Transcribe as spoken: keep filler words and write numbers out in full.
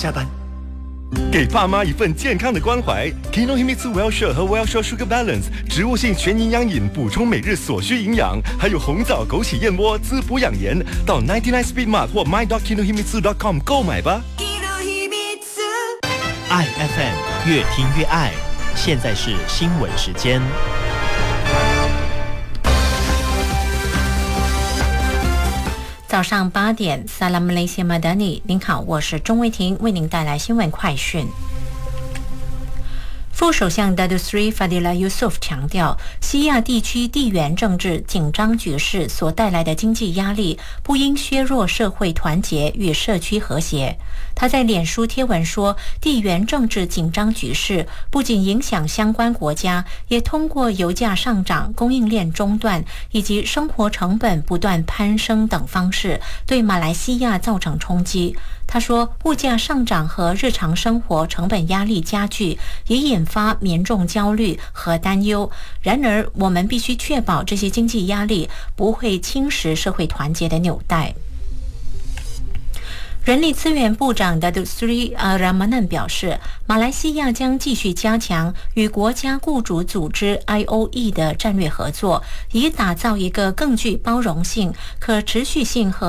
下单。 给爸妈一份健康的关怀 Kinohimitsu Wellshare 和 Wellshare Sugar Balance 植物性全营养饮，补充每日所需营养，还有红枣枸杞燕窝滋补养颜，到九十九 Speed Mart 或 my dot kinohimitsu dot com 购买吧。 爱 F M 越听越爱，现在是新闻时间。 早上八点 Salam Malaysia Madani， 您好，我是钟卫婷，为您带来新闻快讯。副首相 Datuk Seri Fadillah Yusof 强调，西亚地区地缘政治紧张局势所带来的经济压力不应削弱社会团结与社区和谐。他在脸书贴文说，地缘政治紧张局势不仅影响相关国家，也通过油价上涨、供应链中断以及生活成本不断攀升等方式，对马来西亚造成冲击。他说，物价上涨和日常生活成本压力加剧，也引发民众焦虑和担忧。然而，我们必须确保这些经济压力不会侵蚀社会团结的纽带。人力资源部长 Datuk Seri Ramanan 表示，马来西亚将继续加强与国家雇主组织 I O E 的战略合作，以打造一个更具包容性、可持续性和